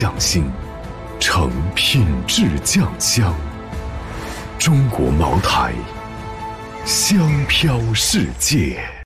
匠心，成品质酱香。中国茅台，香飘世界。